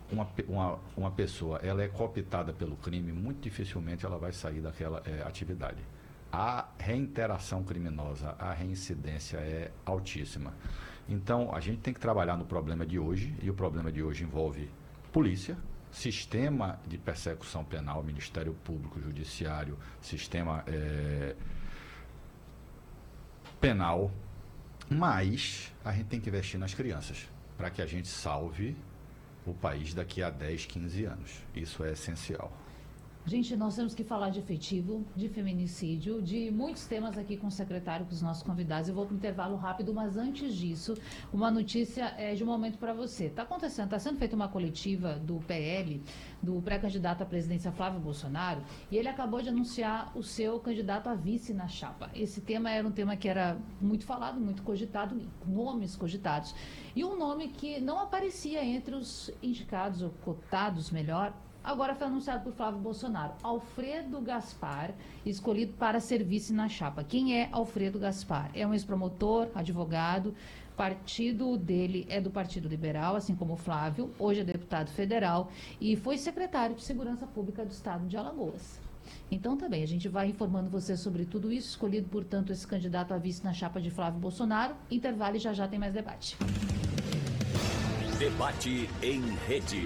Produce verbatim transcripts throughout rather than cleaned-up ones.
uma, uma, uma pessoa ela é cooptada pelo crime, muito dificilmente ela vai sair daquela é, atividade. A reinteração criminosa, a reincidência é altíssima. Então, a gente tem que trabalhar no problema de hoje, e o problema de hoje envolve polícia, sistema de persecução penal, Ministério Público, Judiciário, sistema é, penal, mas a gente tem que investir nas crianças, para que a gente salve o país daqui a dez, quinze anos. Isso é essencial. Gente, nós temos que falar de efetivo, de feminicídio, de muitos temas aqui com o secretário, com os nossos convidados. Eu vou para o intervalo rápido, mas antes disso, uma notícia é, de um momento para você. Está acontecendo, está sendo feita uma coletiva do P L, do pré-candidato à presidência Flávio Bolsonaro, e ele acabou de anunciar o seu candidato a vice na chapa. Esse tema era um tema que era muito falado, muito cogitado, nomes cogitados. E um nome que não aparecia entre os indicados, ou cotados melhor, agora foi anunciado por Flávio Bolsonaro. Alfredo Gaspar, escolhido para ser vice na chapa. Quem é Alfredo Gaspar? É um ex-promotor, advogado, partido dele é do Partido Liberal, assim como o Flávio, hoje é deputado federal e foi secretário de Segurança Pública do Estado de Alagoas. Então, também, a gente vai informando você sobre tudo isso, escolhido, portanto, esse candidato a vice na chapa de Flávio Bolsonaro. Intervalo e já já tem mais debate. Debate em rede.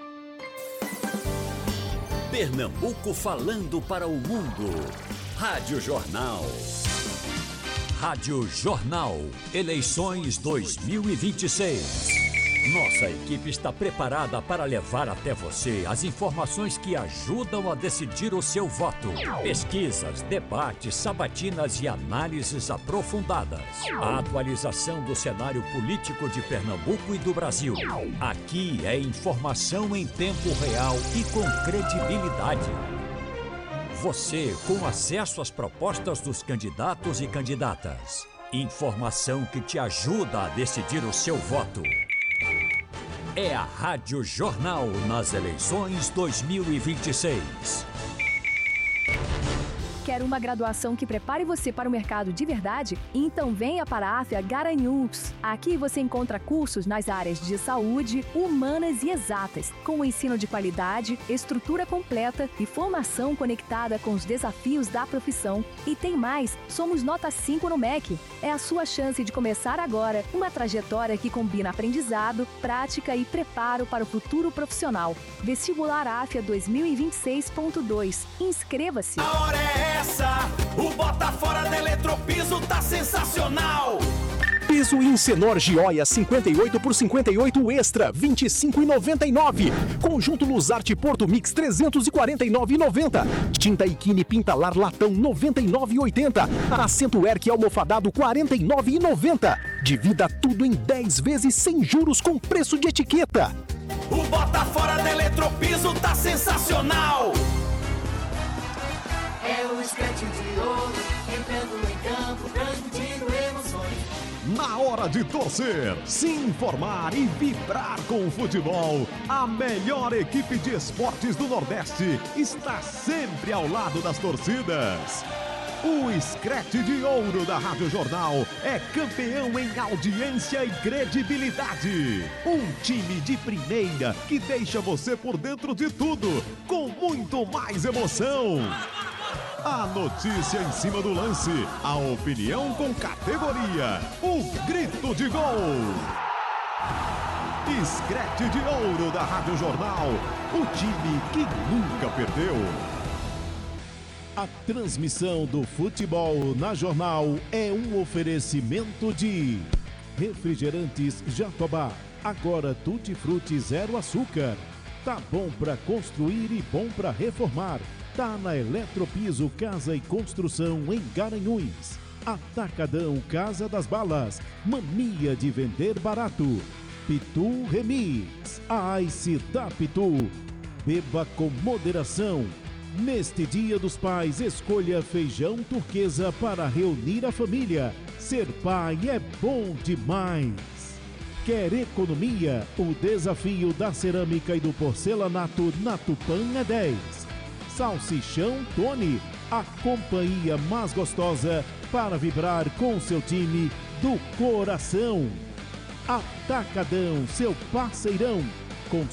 Pernambuco falando para o mundo. Rádio Jornal. Rádio Jornal. Eleições dois mil e vinte e seis. Nossa equipe está preparada para levar até você as informações que ajudam a decidir o seu voto. Pesquisas, debates, sabatinas e análises aprofundadas. A atualização do cenário político de Pernambuco e do Brasil. Aqui é informação em tempo real e com credibilidade. Você com acesso às propostas dos candidatos e candidatas. Informação que te ajuda a decidir o seu voto. É a Rádio Jornal nas eleições dois mil e vinte e seis. Quer uma graduação que prepare você para o mercado de verdade? Então venha para a AFIA Garanhuns. Aqui você encontra cursos nas áreas de saúde, humanas e exatas, com ensino de qualidade, estrutura completa e formação conectada com os desafios da profissão. E tem mais, somos nota cinco no M E C. É a sua chance de começar agora uma trajetória que combina aprendizado, prática e preparo para o futuro profissional. Vestibular AFIA dois mil e vinte e seis ponto dois. Inscreva-se! A hora é essa, o bota fora da Eletropiso tá sensacional. Piso Incenor Gioia cinquenta e oito por cinquenta e oito Extra, vinte e cinco reais e noventa e nove centavos. Conjunto Luzarte Porto Mix trezentos e quarenta e nove reais e noventa centavos. Tinta Ikine Pintalar Latão noventa e nove reais e oitenta centavos. Assento Erque Almofadado quarenta e nove reais e noventa centavos. Divida tudo em dez vezes sem juros com preço de etiqueta. O bota fora da Eletropiso tá sensacional. É o Scratch de ouro, entrando em campo, transmitindo emoções. Na hora de torcer, se informar e vibrar com o futebol, a melhor equipe de esportes do Nordeste está sempre ao lado das torcidas. O Scratch de ouro da Rádio Jornal é campeão em audiência e credibilidade. Um time de primeira que deixa você por dentro de tudo, com muito mais emoção. A notícia em cima do lance, a opinião com categoria, o grito de gol. Scratch de ouro da Rádio Jornal, o time que nunca perdeu. A transmissão do futebol na Jornal é um oferecimento de Refrigerantes Jatobá, agora Tutti Frutti zero açúcar. Tá bom pra construir e bom pra reformar. Tá na Eletropiso Casa e Construção em Garanhuns. Atacadão Casa das Balas, mania de vender barato. Pitu Remix, a Ice da Pitu. Beba com moderação. Neste Dia dos Pais, escolha feijão turquesa para reunir a família. Ser pai é bom demais. Quer economia? O desafio da cerâmica e do porcelanato na Tupã é dez. Salsichão Tony, a companhia mais gostosa para vibrar com seu time do coração. Atacadão, seu parceirão.